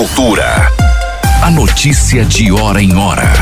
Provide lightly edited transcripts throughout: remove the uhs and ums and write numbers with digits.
Cultura. A notícia de hora em hora.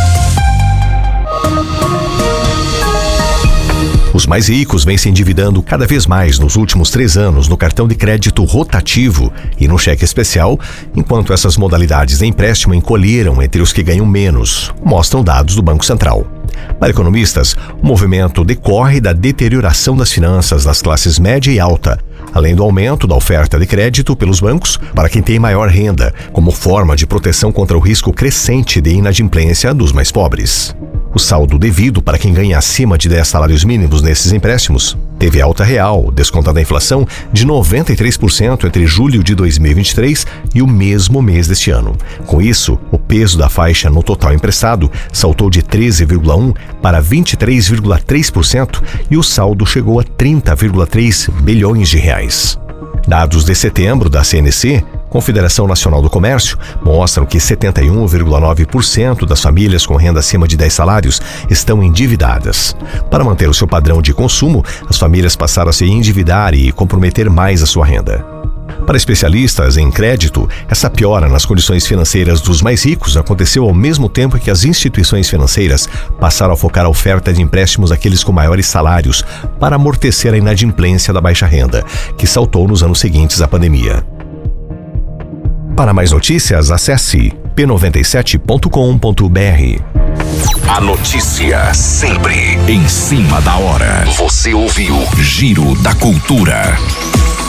Os mais ricos vêm se endividando cada vez mais nos últimos 3 anos no cartão de crédito rotativo e no cheque especial, enquanto essas modalidades de empréstimo encolheram entre os que ganham menos, mostram dados do Banco Central. Para economistas, o movimento decorre da deterioração das finanças das classes média e alta, além do aumento da oferta de crédito pelos bancos para quem tem maior renda, como forma de proteção contra o risco crescente de inadimplência dos mais pobres. O saldo devido para quem ganha acima de 10 salários mínimos nesses empréstimos teve alta real, descontando a inflação, de 93% entre julho de 2023 e o mesmo mês deste ano. Com isso, o peso da faixa no total emprestado saltou de 13,1% para 23,3% e o saldo chegou a 30,3 bilhões de reais. Dados de setembro da CNC, Confederação Nacional do Comércio, mostram que 71,9% das famílias com renda acima de 10 salários estão endividadas. Para manter o seu padrão de consumo, as famílias passaram a se endividar e comprometer mais a sua renda. Para especialistas em crédito, essa piora nas condições financeiras dos mais ricos aconteceu ao mesmo tempo que as instituições financeiras passaram a focar a oferta de empréstimos àqueles com maiores salários para amortecer a inadimplência da baixa renda, que saltou nos anos seguintes à pandemia. Para mais notícias, acesse p97.com.br. A notícia sempre em cima da hora. Você ouviu Giro da Cultura.